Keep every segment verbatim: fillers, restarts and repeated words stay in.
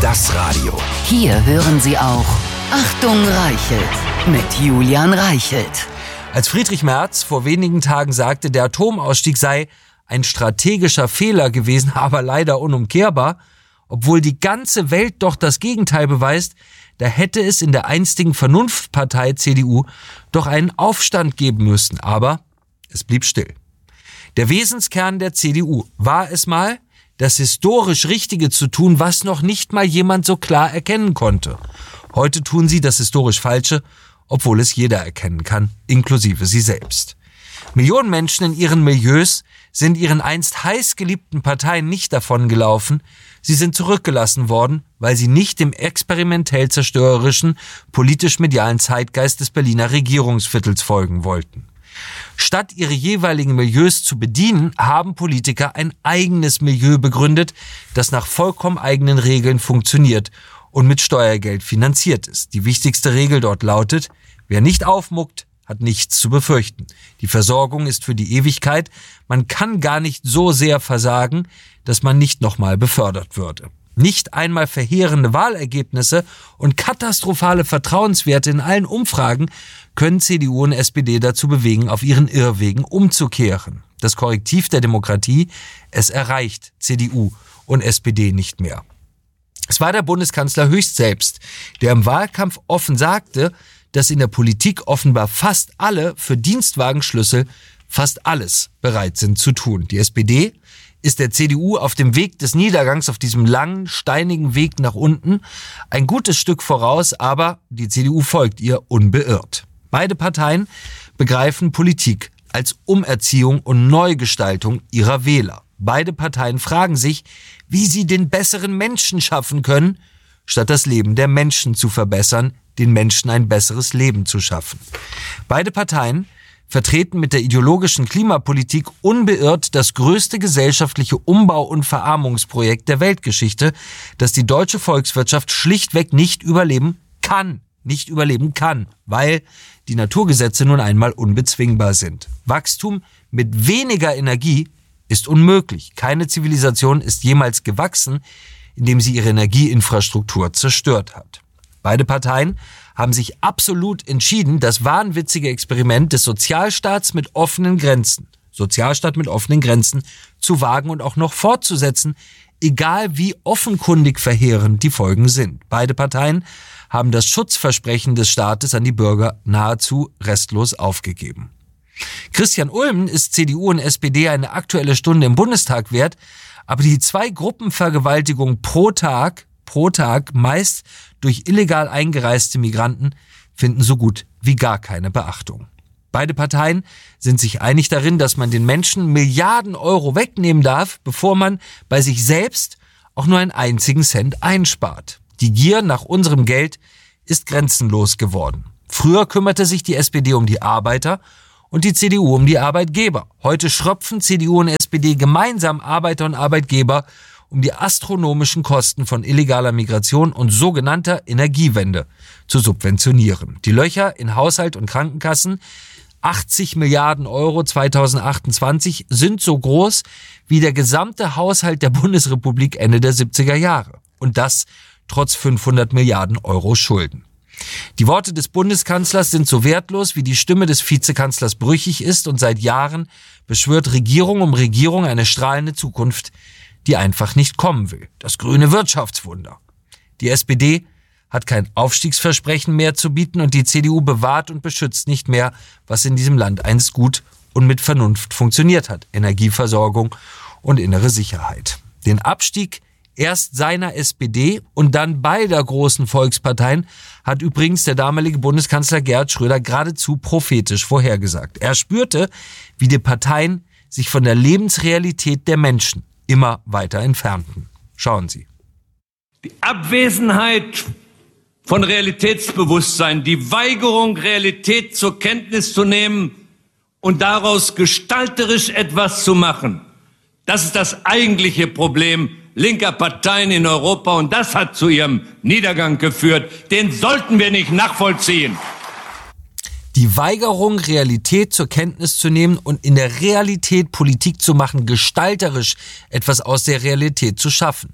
Das Radio. Hier hören Sie auch Achtung Reichelt mit Julian Reichelt. Als Friedrich Merz vor wenigen Tagen sagte, der Atomausstieg sei ein strategischer Fehler gewesen, aber leider unumkehrbar, obwohl die ganze Welt doch das Gegenteil beweist, da hätte es in der einstigen Vernunftpartei C D U doch einen Aufstand geben müssen. Aber es blieb still. Der Wesenskern der C D U war es mal, das historisch Richtige zu tun, was noch nicht mal jemand so klar erkennen konnte. Heute tun sie das historisch Falsche, obwohl es jeder erkennen kann, inklusive sie selbst. Millionen Menschen in ihren Milieus sind ihren einst heiß geliebten Parteien nicht davongelaufen, sie sind zurückgelassen worden, weil sie nicht dem experimentell zerstörerischen, politisch-medialen Zeitgeist des Berliner Regierungsviertels folgen wollten. Statt ihre jeweiligen Milieus zu bedienen, haben Politiker ein eigenes Milieu begründet, das nach vollkommen eigenen Regeln funktioniert und mit Steuergeld finanziert ist. Die wichtigste Regel dort lautet: Wer nicht aufmuckt, hat nichts zu befürchten. Die Versorgung ist für die Ewigkeit. Man kann gar nicht so sehr versagen, dass man nicht nochmal befördert würde. Nicht einmal verheerende Wahlergebnisse und katastrophale Vertrauenswerte in allen Umfragen können C D U und S P D dazu bewegen, auf ihren Irrwegen umzukehren. Das Korrektiv der Demokratie, es erreicht C D U und S P D nicht mehr. Es war der Bundeskanzler höchst selbst, der im Wahlkampf offen sagte, dass in der Politik offenbar fast alle für Dienstwagenschlüssel fast alles bereit sind zu tun. Die S P D ist der C D U auf dem Weg des Niedergangs, auf diesem langen, steinigen Weg nach unten, ein gutes Stück voraus, aber die C D U folgt ihr unbeirrt. Beide Parteien begreifen Politik als Umerziehung und Neugestaltung ihrer Wähler. Beide Parteien fragen sich, wie sie den besseren Menschen schaffen können, statt das Leben der Menschen zu verbessern, den Menschen ein besseres Leben zu schaffen. Beide Parteien vertreten mit der ideologischen Klimapolitik unbeirrt das größte gesellschaftliche Umbau- und Verarmungsprojekt der Weltgeschichte, das die deutsche Volkswirtschaft schlichtweg nicht überleben kann. Nicht überleben kann, weil die Naturgesetze nun einmal unbezwingbar sind. Wachstum mit weniger Energie ist unmöglich. Keine Zivilisation ist jemals gewachsen, indem sie ihre Energieinfrastruktur zerstört hat. Beide Parteien haben sich absolut entschieden, das wahnwitzige Experiment des Sozialstaats mit offenen Grenzen, Sozialstaat mit offenen Grenzen, zu wagen und auch noch fortzusetzen, egal wie offenkundig verheerend die Folgen sind. Beide Parteien haben das Schutzversprechen des Staates an die Bürger nahezu restlos aufgegeben. Christian Ulmen ist C D U und S P D eine aktuelle Stunde im Bundestag wert, aber die zwei Gruppenvergewaltigungen pro Tag, pro Tag, meist durch illegal eingereiste Migranten, finden so gut wie gar keine Beachtung. Beide Parteien sind sich einig darin, dass man den Menschen Milliarden Euro wegnehmen darf, bevor man bei sich selbst auch nur einen einzigen Cent einspart. Die Gier nach unserem Geld ist grenzenlos geworden. Früher kümmerte sich die S P D um die Arbeiter und die C D U um die Arbeitgeber. Heute schröpfen C D U und S P D gemeinsam Arbeiter und Arbeitgeber, um die astronomischen Kosten von illegaler Migration und sogenannter Energiewende zu subventionieren. Die Löcher in Haushalt und Krankenkassen, achtzig Milliarden Euro zweitausendachtundzwanzig, sind so groß wie der gesamte Haushalt der Bundesrepublik Ende der siebziger Jahre. Und das trotz fünfhundert Milliarden Euro Schulden. Die Worte des Bundeskanzlers sind so wertlos, wie die Stimme des Vizekanzlers brüchig ist, und seit Jahren beschwört Regierung um Regierung eine strahlende Zukunft, die einfach nicht kommen will. Das grüne Wirtschaftswunder. Die S P D hat kein Aufstiegsversprechen mehr zu bieten und die C D U bewahrt und beschützt nicht mehr, was in diesem Land einst gut und mit Vernunft funktioniert hat. Energieversorgung und innere Sicherheit. Den Abstieg erst seiner S P D und dann beider großen Volksparteien hat übrigens der damalige Bundeskanzler Gerhard Schröder geradezu prophetisch vorhergesagt. Er spürte, wie die Parteien sich von der Lebensrealität der Menschen immer weiter entfernten. Schauen Sie. Die Abwesenheit von Realitätsbewusstsein, die Weigerung, Realität zur Kenntnis zu nehmen und daraus gestalterisch etwas zu machen, das ist das eigentliche Problem linker Parteien in Europa, und das hat zu ihrem Niedergang geführt. Den sollten wir nicht nachvollziehen. Die Weigerung, Realität zur Kenntnis zu nehmen und in der Realität Politik zu machen, gestalterisch etwas aus der Realität zu schaffen.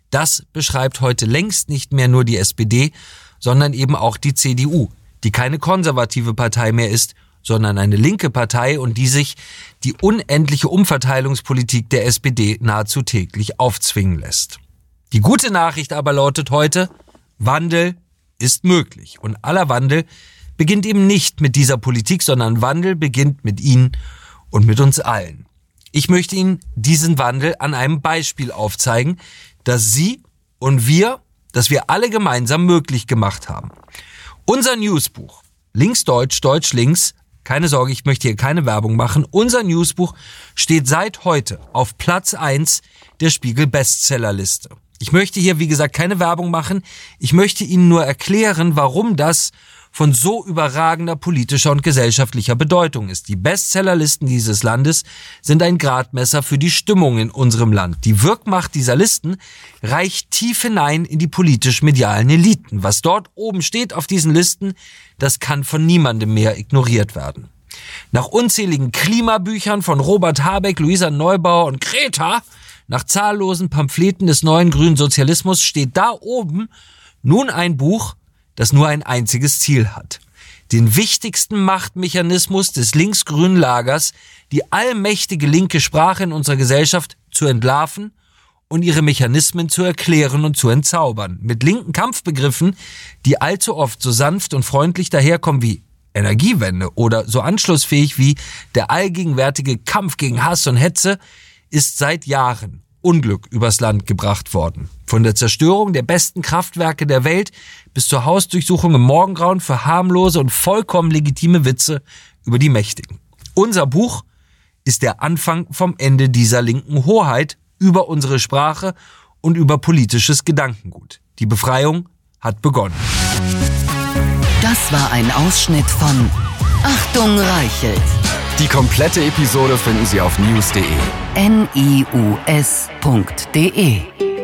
Das beschreibt heute längst nicht mehr nur die S P D, sondern eben auch die C D U, die keine konservative Partei mehr ist, sondern eine linke Partei und die sich die unendliche Umverteilungspolitik der S P D nahezu täglich aufzwingen lässt. Die gute Nachricht aber lautet heute, Wandel ist möglich. Und aller Wandel beginnt eben nicht mit dieser Politik, sondern Wandel beginnt mit Ihnen und mit uns allen. Ich möchte Ihnen diesen Wandel an einem Beispiel aufzeigen, das Sie und wir, das wir alle gemeinsam möglich gemacht haben. Unser Newsbuch, Linksdeutsch, Deutsch-Links, keine Sorge, ich möchte hier keine Werbung machen, unser Newsbuch steht seit heute auf Platz eins der Spiegel-Bestsellerliste. Ich möchte hier, wie gesagt, keine Werbung machen. Ich möchte Ihnen nur erklären, warum das von so überragender politischer und gesellschaftlicher Bedeutung ist. Die Bestsellerlisten dieses Landes sind ein Gradmesser für die Stimmung in unserem Land. Die Wirkmacht dieser Listen reicht tief hinein in die politisch-medialen Eliten. Was dort oben steht auf diesen Listen, das kann von niemandem mehr ignoriert werden. Nach unzähligen Klimabüchern von Robert Habeck, Luisa Neubauer und Greta, nach zahllosen Pamphleten des neuen grünen Sozialismus steht da oben nun ein Buch, das nur ein einziges Ziel hat. Den wichtigsten Machtmechanismus des linksgrünen Lagers, die allmächtige linke Sprache in unserer Gesellschaft zu entlarven und ihre Mechanismen zu erklären und zu entzaubern. Mit linken Kampfbegriffen, die allzu oft so sanft und freundlich daherkommen wie Energiewende oder so anschlussfähig wie der allgegenwärtige Kampf gegen Hass und Hetze, ist seit Jahren Unglück übers Land gebracht worden. Von der Zerstörung der besten Kraftwerke der Welt bis zur Hausdurchsuchung im Morgengrauen für harmlose und vollkommen legitime Witze über die Mächtigen. Unser Buch ist der Anfang vom Ende dieser linken Hoheit über unsere Sprache und über politisches Gedankengut. Die Befreiung hat begonnen. Das war ein Ausschnitt von Achtung Reichelt. Die komplette Episode finden Sie auf news punkt de. N I U S punkt de